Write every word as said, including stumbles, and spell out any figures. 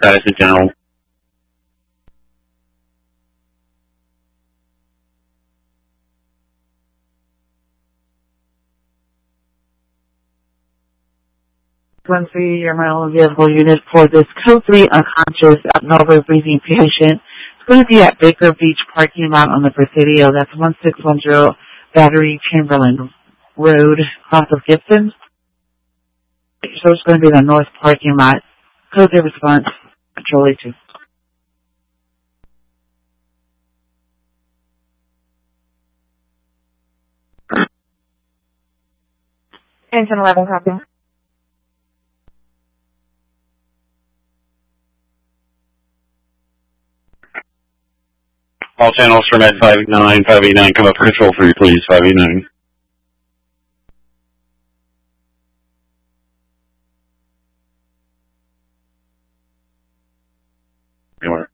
status in general. Frequency, your rental vehicle unit for this code three unconscious abnormal breathing patient. It's going to be at Baker Beach parking lot on the Presidio. That's one six one zero Battery Chamberlain Road, south of Gibson. So it's going to be the north parking lot. Code three response, Control A two. Engine eleven, copy. All channels from Med five eight nine, five eight nine, come up for Control three, please, five eight nine. Anywhere.